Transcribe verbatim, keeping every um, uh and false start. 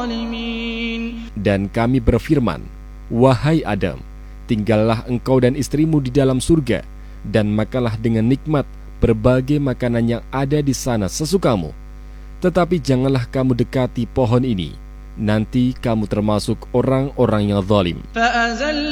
Dan kami berfirman, wahai Adam, tinggallah engkau dan istrimu di dalam surga, dan makanlah dengan nikmat berbagai makanan yang ada di sana sesukamu. Tetapi janganlah kamu dekati pohon ini, nanti kamu termasuk orang-orang yang zalim.